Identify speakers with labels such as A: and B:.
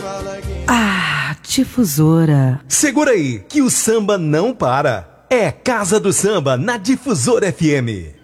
A: Ah, Difusora.
B: Segura aí, que o samba não para. É Casa do Samba na Difusora FM.